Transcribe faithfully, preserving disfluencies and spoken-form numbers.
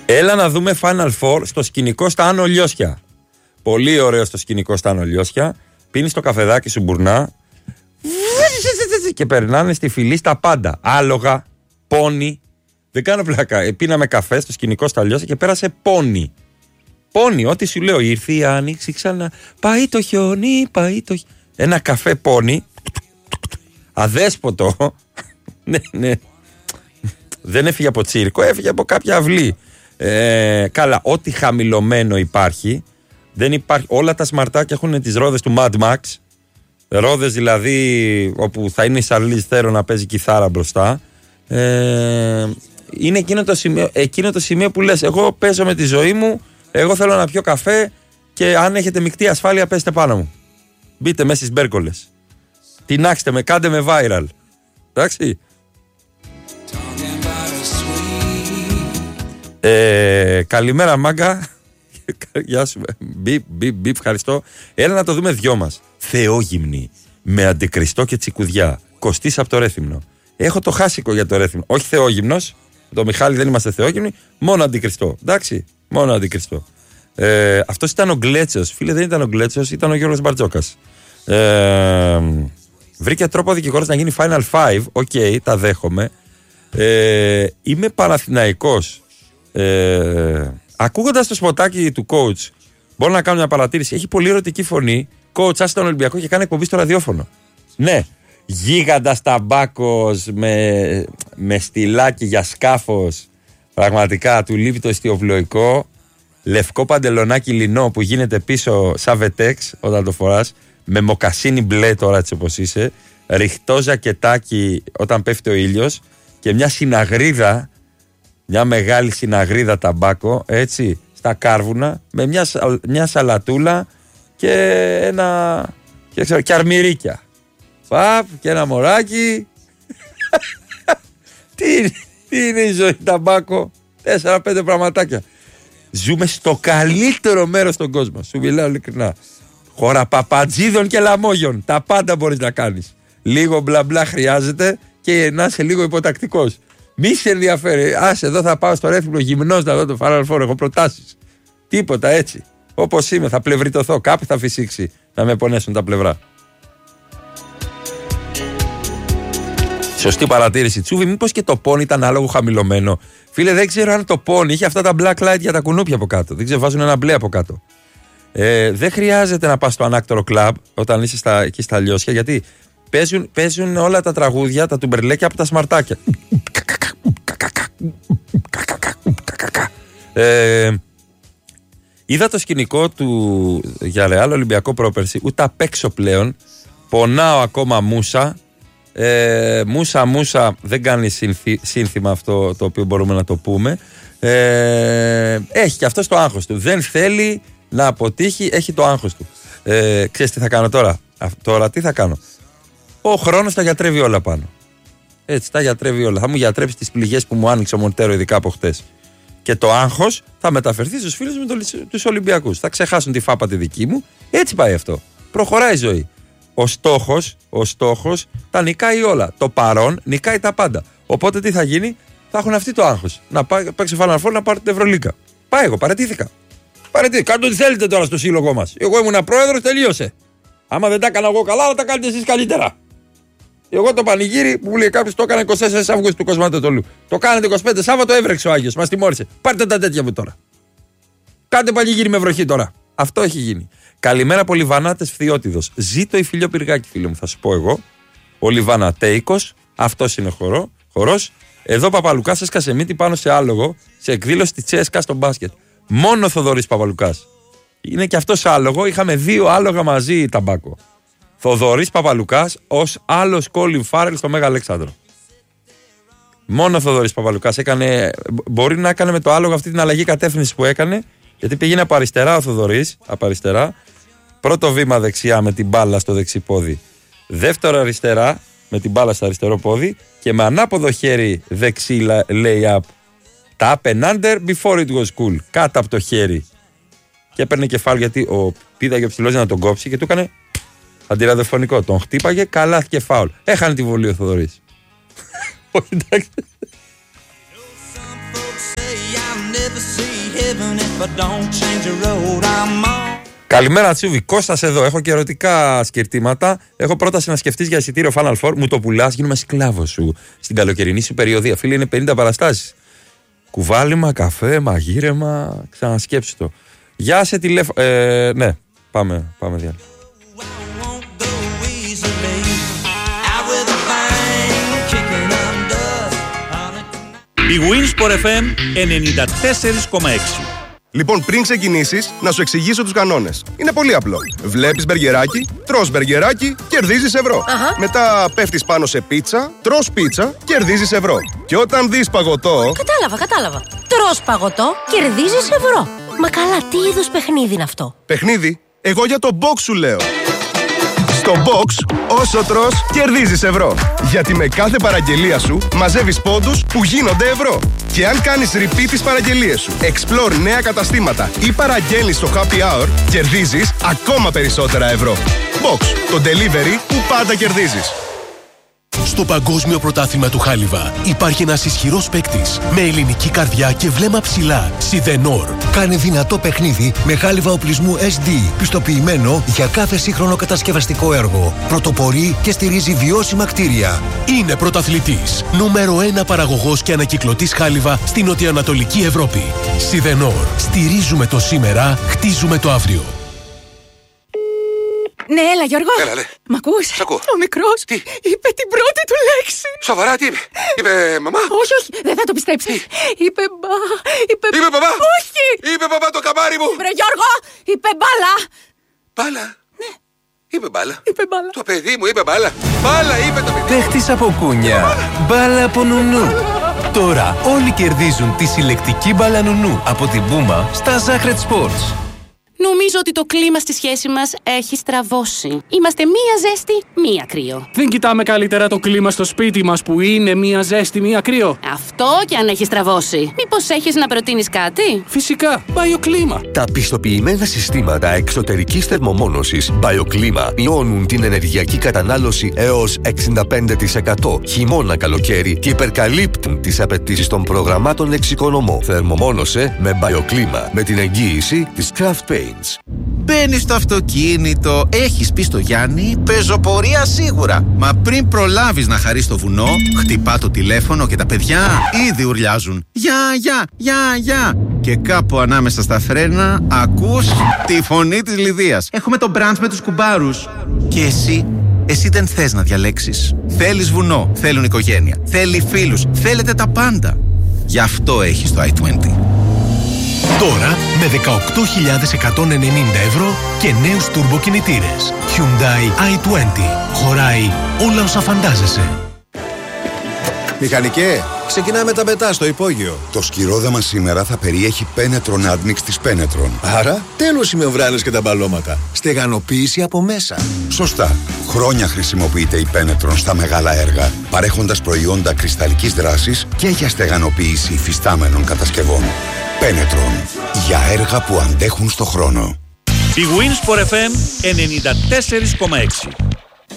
Έλα να δούμε Final Four στο σκηνικό στα Άνω Λιώσια. Πολύ ωραίο στο σκηνικό στα Άνω Λιώσια. Πίνεις το καφεδάκι σου μπουρνά και περνάνε στη φυλή στα πάντα. Άλογα, πόνι. Δεν κάνω πλάκα. Πίναμε καφέ στο σκηνικό στα Λιώσια και πέρασε πόνι. Πόνι, ό,τι σου λέω. Ήρθε η άνοιξη ξανά. Πάει το χιόνι, πάει το χιόνι. Ένα καφέ πόνι. Αδέσποτο. Ναι, ναι. Δεν έφυγε από τσίρκο, έφυγε από κάποια αυλή. Ε, καλά, ό,τι χαμηλωμένο υπάρχει. Δεν υπάρχει. Όλα τα σμαρτάκια έχουν τις ρόδες του Mad Max. Ρόδες δηλαδή όπου θα είναι η Charlize Theron να παίζει κιθάρα μπροστά. Ε, είναι εκείνο το, σημείο, εκείνο το σημείο που λες, εγώ παίζω με τη ζωή μου, εγώ θέλω να πιω καφέ και αν έχετε μεικτή ασφάλεια πέστε πάνω μου. Μπείτε μέσα στις μπέρκολες. Τινάξτε με, κάντε με viral. Εντάξει. Ε, καλημέρα μάγκα. Γεια σου. Μπιπ, μπιπ, μπιπ, ευχαριστώ. Έλα να το δούμε δυο μας. Θεόγυμνη με Αντικριστό και Τσικουδιά. Κωστής από το Ρέθυμνο. Έχω το χάσικο για το Ρέθυμνο. Όχι Θεόγυμνος. Το Μιχάλη δεν είμαστε Θεόγυμνοι. Μόνο Αντικριστό. Εντάξει. Μόνο Αντικριστό. Ε, αυτός ήταν ο Γκλέτσος. Φίλε, δεν ήταν ο Γκλέτσος, ήταν ο Γιώργος Μπαρτζόκας. Ε, βρήκε τρόπο ο δικηγόρος να γίνει Final Five. Οκ, okay, τα δέχομαι. Ε, είμαι Παναθηναϊκός. Ε, ακούγοντας το σποτάκι του coach, μπορώ να κάνω μια παρατήρηση. Έχει πολύ ερωτική φωνή. Coach, άσε τον Ολυμπιακό και κάνει εκπομπή στο ραδιόφωνο. Ναι. Γίγαντας ταμπάκος με, με στυλάκι για σκάφος. Πραγματικά του λείπει το ιστιοπλοϊκό. Λευκό παντελονάκι λινό που γίνεται πίσω σαν βετέξ όταν το φοράς. Με μοκασίνι μπλε τώρα έτσι όπως είσαι. Ριχτό ζακετάκι όταν πέφτει ο ήλιος. Και μια συναγρίδα. Μια μεγάλη συναγρίδα ταμπάκο. Έτσι. Στα κάρβουνα. Με μια, μια σαλατούλα. Και ένα. Και, ξέρω, και αρμυρίκια. Παπ και ένα μωράκι. τι, τι είναι η ζωή ταμπάκο. Τέσσερα πέντε πραγματάκια. Ζούμε στο καλύτερο μέρος στον κόσμο. Σου μιλάω ειλικρινά. Χώρα παπατζίδων και λαμόγιων. Τα πάντα μπορείς να κάνεις. Λίγο μπλα μπλα χρειάζεται και να είσαι λίγο υποτακτικός. Μη σε ενδιαφέρει. Άσε εδώ θα πάω στο Ρέθυμνο γυμνός να δω το Final Four. Έχω προτάσεις. Τίποτα έτσι. Όπως είμαι θα πλευριτωθώ. Κάπου θα φυσήξει να με πονέσουν τα πλευρά. Σωστή παρατήρηση. Τσούβι, μήπως και το πόνι ήταν άλογο χαμηλωμένο. Φίλε, δεν ξέρω αν το πόνι είχε αυτά τα black light για τα κουνούπια από κάτω. Δεν ξέρω, βάζουν ένα μπλε από κάτω. Ε, δεν χρειάζεται να πας στο ανάκτορο κλαμπ όταν είσαι στα, εκεί στα Λιώσια, γιατί παίζουν, παίζουν όλα τα τραγούδια, τα τουμπερλέκια από τα σμαρτάκια. Ε, είδα το σκηνικό του για Ρεάλ Ολυμπιακό πρόπερση, ούτε απ' έξω πλέον. Πονάω ακόμα μούσα. Ε, μούσα μούσα δεν κάνει συνθή, σύνθημα αυτό το οποίο μπορούμε να το πούμε. Ε, έχει και αυτό το άγχος του. Δεν θέλει να αποτύχει, έχει το άγχος του. Ε, ξέρεις τι θα κάνω τώρα. Α, τώρα τι θα κάνω. Ο χρόνος τα γιατρεύει όλα πάνω. Έτσι, τα γιατρεύει όλα. Θα μου γιατρέψει τις πληγές που μου άνοιξε ο Μοντέρο, ειδικά από χτες. Και το άγχος θα μεταφερθεί στους φίλους μου τους Ολυμπιακούς. Θα ξεχάσουν τη φάπα τη δική μου. Έτσι πάει αυτό. Προχωράει η ζωή. Ο στόχος, ο στόχος τα νικάει όλα. Το παρόν νικάει τα πάντα. Οπότε τι θα γίνει, θα έχουν αυτοί το άγχος. Να παίξει Final Four να πάρει την Ευρωλίγκα. Πάει, εγώ παραιτήθηκα. Παραιτήθηκα. Κάντε ό,τι θέλετε τώρα στο σύλλογό μας. Εγώ ήμουν πρόεδρος, τελείωσε. Άμα δεν τα έκανα εγώ καλά, τα κάνετε εσείς καλύτερα. Εγώ το πανηγύρι που μου λέει κάποιος το έκανα είκοσι τέσσερις Αυγούστου του Κοσματοτολού. Το κάνετε είκοσι πέντε Σάββατο, έβρεξε ο Άγιος. Μας τιμώρησε. Πάρτε τα τέτοια μου τώρα. Κάντε πανηγύρι με βροχή τώρα. Αυτό έχει γίνει. Καλημέρα από Λιβανάτες Φθιώτιδος. Ζήτω η Φιλιοπυργάκη, φίλε μου, θα σου πω εγώ. Ο Λιβανατέικος, αυτός είναι χορό, χορός. Εδώ Παπαλουκάς έσκασε μύτη πάνω σε άλογο σε εκδήλωση τη Τσέσκα στο μπάσκετ. Μόνο ο Θοδωρής Παπαλουκάς. Είναι και αυτός άλογο, είχαμε δύο άλογα μαζί ταμπάκο. Θοδωρής Παπαλουκάς ως άλλος Κόλιν Φάρελ στο Μέγα Αλέξανδρο. Μόνο ο Θοδωρής Παπαλουκάς έκανε, μπορεί να έκανε με το άλογο αυτή την αλλαγή κατεύθυνση που έκανε. Γιατί πήγαινε από αριστερά ο Θοδωρής, από αριστερά. Πρώτο βήμα δεξιά με την μπάλα στο δεξί πόδι. Δεύτερο αριστερά με την μπάλα στο αριστερό πόδι. Και με ανάποδο χέρι δεξί lay-up. Τα up and under before it was cool. Κάτω από το χέρι. Και έπαιρνε κεφάλι γιατί ο πήδαγε ο ψηλός να τον κόψει και του έκανε αντιραδιοφωνικό. Τον χτύπαγε, καλά και φάουλ. Έχανε τη βολή ο Θοδωρής. Όχι, εντάξει. Καλημέρα Τσούβι, Κώστας εδώ. Έχω και ερωτικά σκερτήματα. Έχω πρόταση να σκεφτείς για εισιτήριο Final Four. Μου το πουλάς, γίνομαι σκλάβος σου στην καλοκαιρινή σου περιοδία. Φίλε, είναι πενήντα παραστάσεις. Κουβάλιμα, καφέ, μαγείρεμα. Ξανασκέψου το. Γεια σε τηλέφωνο. Ε, ναι, πάμε, πάμε διάλειμμα. Η Winsport εφ εμ ενενήντα τέσσερα κόμμα έξι. Λοιπόν, πριν ξεκινήσεις, να σου εξηγήσω τους κανόνες. Είναι πολύ απλό. Βλέπεις μπεργκεράκι, τρως μπεργκεράκι, κερδίζεις ευρώ. Αχα. Μετά πέφτεις πάνω σε πίτσα, τρως πίτσα, κερδίζεις ευρώ. Και όταν δεις παγωτό... Κατάλαβα, κατάλαβα. Τρως παγωτό, κερδίζεις ευρώ. Μα καλά, τι είδους παιχνίδι είναι αυτό? Παιχνίδι, εγώ για το box σου λέω. Στο box, όσο τρως, κερδίζεις ευρώ. Γιατί με κάθε παραγγελία σου μαζεύεις πόντους που γίνονται ευρώ. Και αν κάνεις repeat τις παραγγελίες σου, explore νέα καταστήματα ή παραγγέλνεις στο happy hour, κερδίζεις ακόμα περισσότερα ευρώ. Box, το delivery που πάντα κερδίζεις. Στο Παγκόσμιο Πρωτάθλημα του Χάλιβα υπάρχει ένας ισχυρός παίκτης με ελληνική καρδιά και βλέμμα ψηλά. Σιδενόρ. Κάνει δυνατό παιχνίδι με χάλιβα οπλισμού ες ντι, πιστοποιημένο για κάθε σύγχρονο κατασκευαστικό έργο. Πρωτοπορεί και στηρίζει βιώσιμα κτίρια. Είναι πρωταθλητής. Νούμερο ένα παραγωγός και ανακυκλωτής χάλιβα στην νοτιοανατολική Ευρώπη. Σιδενόρ. Στηρίζουμε το σήμερα, χτίζουμε το αύριο. Ναι, έλα Γιώργο. Έλα, λέ. Μ' ακούς? Σ' ακούω. Ο μικρός Τι? είπε την πρώτη του λέξη. Σοβαρά, τι είπε? Είπε μαμά? Όχι, όχι, δεν θα το πιστέψεις. Είπε μπα... Είπε, Είπε μπαμπά? Όχι! Είπε μπαμπά το καμάρι μου! Βρε Γιώργο, είπε μπάλα. Μπάλα? Ναι. Είπε μπάλα. Είπε μπάλα. Το παιδί μου είπε μπάλα. Μπάλα είπε το παιδί. Παίχτης από κούνια, μπάλα από νουνού. Τώρα όλοι κερδίζουν τη συλλεκτική μπάλα νουνού από την Πούμα στα Zacred Sports. Νομίζω ότι το κλίμα στη σχέση μας έχει στραβώσει. Είμαστε μία ζέστη, μία κρύο. Δεν κοιτάμε καλύτερα το κλίμα στο σπίτι μας που είναι μία ζέστη, μία κρύο? Αυτό κι αν έχει στραβώσει. Μήπως έχεις να προτείνεις κάτι? Φυσικά, BioClima. Τα πιστοποιημένα συστήματα εξωτερικής θερμομόνωσης BioClima μειώνουν την ενεργειακή κατανάλωση έως εξήντα πέντε τοις εκατό χειμώνα-καλοκαίρι και υπερκαλύπτουν τις απαιτήσεις των προγραμμάτων εξοικονομώ. Θερμομόνωσε με BioClima με την εγγύηση της Craft Paints. Μπαίνεις στο αυτοκίνητο, έχεις πει στο Γιάννη, πεζοπορία σίγουρα. Μα πριν προλάβεις να χαρείς το βουνό, χτυπά το τηλέφωνο και τα παιδιά ήδη ουρλιάζουν. Γεια, γεια, γεια, γεια. Και κάπου ανάμεσα στα φρένα ακούς τη φωνή της Λιδίας. Έχουμε το μπραντς με τους κουμπάρους. Και εσύ, εσύ δεν θες να διαλέξεις. Θέλεις βουνό, θέλουν οικογένεια, θέλει φίλους, θέλετε τα πάντα. Γι' αυτό έχεις το άι είκοσι. Τώρα με δεκαοκτώ χιλιάδες εκατόν ενενήντα ευρώ και νέους τουρμποκινητήρες. Hyundai άι είκοσι. Χωράει όλα όσα φαντάζεσαι. Μηχανικέ, ξεκινάμε τα μετά στο υπόγειο. Το σκυρόδεμα σήμερα θα περιέχει Penetron Admix της Penetron. Άρα, τέλος οι μεμβράνες και τα μπαλώματα. Στεγανοποίηση από μέσα. Σωστά. Χρόνια χρησιμοποιείται η Penetron στα μεγάλα έργα, παρέχοντας προϊόντα κρυσταλλικής δράσης και για στεγανοποίηση υφιστάμενων κατασκευών. Penetron. Για έργα που αντέχουν στο χρόνο. Η Winsport εφ εμ ενενήντα τέσσερα κόμμα έξι.